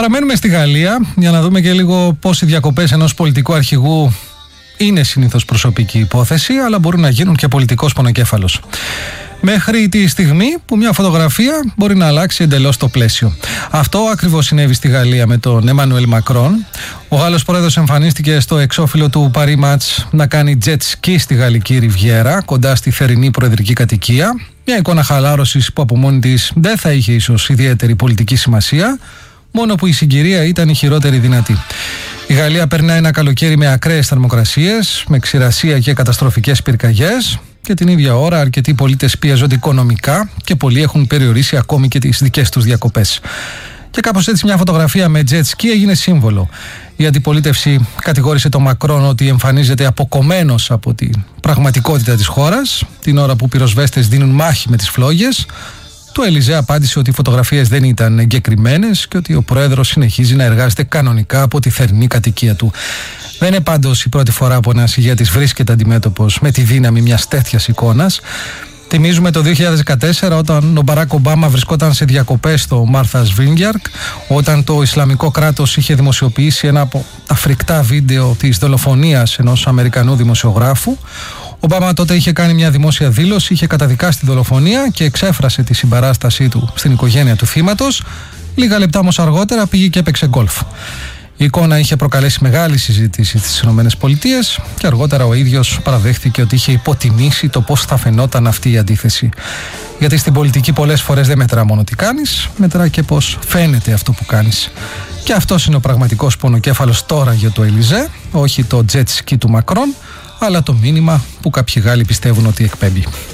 Παραμένουμε στη Γαλλία για να δούμε και λίγο πώς οι διακοπές ενός πολιτικού αρχηγού είναι συνήθως προσωπική υπόθεση, αλλά μπορούν να γίνουν και πολιτικός πονοκέφαλος. Μέχρι τη στιγμή που μια φωτογραφία μπορεί να αλλάξει εντελώς το πλαίσιο. Αυτό ακριβώς συνέβη στη Γαλλία με τον Εμμανουέλ Μακρόν. Ο Γάλλος πρόεδρος εμφανίστηκε στο εξώφυλλο του Paris Match να κάνει jet ski στη γαλλική Ριβιέρα, κοντά στη θερινή προεδρική κατοικία. Μια εικόνα χαλάρωσης που από μόνη της δεν θα είχε ίσως ιδιαίτερη πολιτική σημασία, μόνο που η συγκυρία ήταν η χειρότερη δυνατή. Η Γαλλία περνά ένα καλοκαίρι με ακραίες θερμοκρασίες, με ξηρασία και καταστροφικές πυρκαγιές. Και την ίδια ώρα αρκετοί πολίτες πιέζονται οικονομικά και πολλοί έχουν περιορίσει ακόμη και τις δικές τους διακοπές. Και κάπως έτσι μια φωτογραφία με jet ski έγινε σύμβολο. Η αντιπολίτευση κατηγόρησε τον Μακρόν ότι εμφανίζεται αποκομμένος από την πραγματικότητα της χώρας, την ώρα που πυροσβέστες δίνουν μάχη με τις φλόγες. Το Ελιζέ απάντησε ότι οι φωτογραφίες δεν ήταν εγκεκριμένες και ότι ο πρόεδρος συνεχίζει να εργάζεται κανονικά από τη θερινή κατοικία του. Δεν είναι πάντως η πρώτη φορά που ένας ηγέτης βρίσκεται αντιμέτωπος με τη δύναμη μιας τέτοιας εικόνας. Θυμίζουμε το 2014 όταν ο Μπαράκ Ομπάμα βρισκόταν σε διακοπές στο Μάρθας Βίνγκιαρντ, όταν το Ισλαμικό κράτος είχε δημοσιοποιήσει ένα από τα φρικτά βίντεο της δολοφονίας ενός Αμερικανού δημοσιογράφου. Ο Ομπάμα τότε είχε κάνει μια δημόσια δήλωση, είχε καταδικάσει τη δολοφονία και εξέφρασε τη συμπαράστασή του στην οικογένεια του θύματος. Λίγα λεπτά όμως αργότερα πήγε και έπαιξε γκολφ. Η εικόνα είχε προκαλέσει μεγάλη συζήτηση στις ΗΠΑ και αργότερα ο ίδιος παραδέχθηκε ότι είχε υποτιμήσει το πώς θα φαινόταν αυτή η αντίθεση. Γιατί στην πολιτική πολλές φορές δεν μετρά μόνο τι κάνεις, μετρά και πώς φαίνεται αυτό που κάνεις. Και αυτός είναι ο πραγματικός πονοκέφαλος τώρα για το Ελιζέ, όχι το jet ski του Μακρόν, αλλά το μήνυμα που κάποιοι Γάλλοι πιστεύουν ότι εκπέμπει.